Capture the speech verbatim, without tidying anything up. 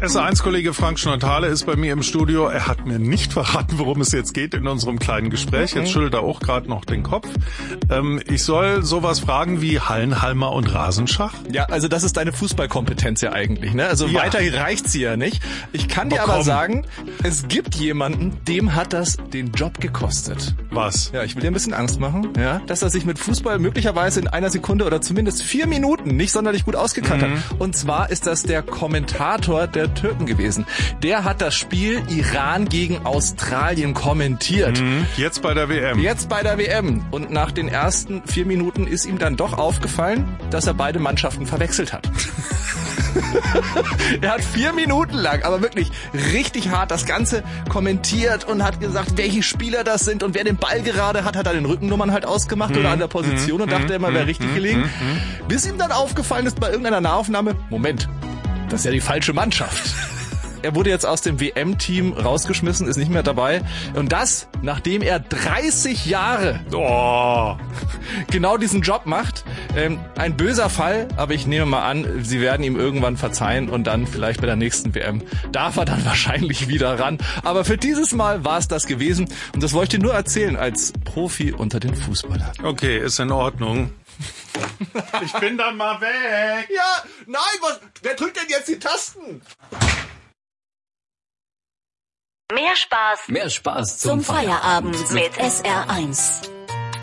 S R eins-Kollege Frank Schnottale ist bei mir im Studio. Er hat mir nicht verraten, worum es jetzt geht in unserem kleinen Gespräch. Jetzt schüttelt er auch gerade noch den Kopf. Ähm, ich soll sowas fragen wie Hallenhalmer und Rasenschach? Ja, also das ist deine Fußballkompetenz ja eigentlich, ne? Also ja. Weiter reicht sie ja nicht. Ich kann dir oh, aber sagen, es gibt jemanden, dem hat das den Job gekostet. Was? Ja, ich will dir ein bisschen Angst machen, ja, dass er sich mit Fußball möglicherweise in einer Sekunde oder zumindest vier Minuten nicht sonderlich gut ausgekannt mhm. hat. Und zwar ist das der Kommentator der Türken gewesen. Der hat das Spiel Iran gegen Australien kommentiert. Mhm. Jetzt bei der W M. Jetzt bei der W M. Und nach den ersten vier Minuten ist ihm dann doch aufgefallen, dass er beide Mannschaften verwechselt hat. Er hat vier Minuten lang, aber wirklich richtig hart das Ganze kommentiert und hat gesagt, welche Spieler das sind und wer den Ball gerade hat, hat er den Rückennummern halt ausgemacht mhm. oder an der Position mhm. und dachte immer, wäre richtig mhm. gelegen. Mhm. Bis ihm dann aufgefallen ist bei irgendeiner Nahaufnahme, Moment, das ist ja die falsche Mannschaft. Er wurde jetzt aus dem W M-Team rausgeschmissen, ist nicht mehr dabei. Und das, nachdem er dreißig Jahre oh, genau diesen Job macht. Ähm, ein böser Fall, aber ich nehme mal an, sie werden ihm irgendwann verzeihen und dann vielleicht bei der nächsten W M darf er dann wahrscheinlich wieder ran. Aber für dieses Mal war es das gewesen. Und das wollte ich dir nur erzählen als Profi unter den Fußballern. Okay, ist in Ordnung. Ich bin dann mal weg. Ja, nein, was, wer drückt denn jetzt die Tasten? Mehr Spaß. Mehr Spaß zum, zum Feierabend mit S R eins.